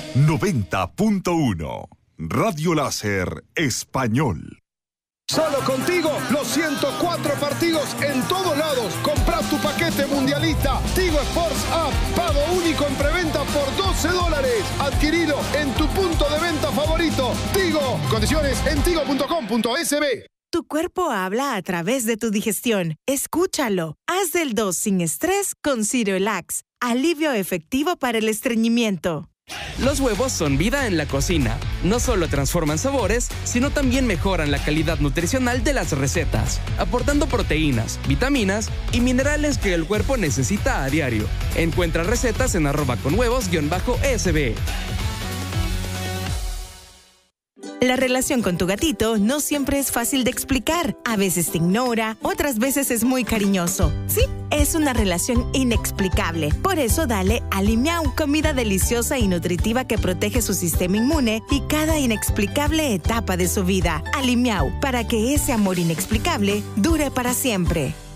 90.1 Radio Láser Español. Solo contigo, los 104 partidos en todos lados. Compra tu paquete mundialista. Tigo Sports App. Pago único en preventa por $12. Adquirilo en tu punto de venta favorito. Tigo. Condiciones en tigo.com.sb. Tu cuerpo habla a través de tu digestión. Escúchalo. Haz del 2 sin estrés con Cirelax. Alivio efectivo para el estreñimiento. Los huevos son vida en la cocina. No solo transforman sabores, sino también mejoran la calidad nutricional de las recetas, aportando proteínas, vitaminas y minerales que el cuerpo necesita a diario. Encuentra recetas en @conhuevos_sb. La relación con tu gatito no siempre es fácil de explicar. A veces te ignora, otras veces es muy cariñoso. Sí, es una relación inexplicable. Por eso dale Alimiau, comida deliciosa y nutritiva que protege su sistema inmune y cada inexplicable etapa de su vida. Alimiau, para que ese amor inexplicable dure para siempre.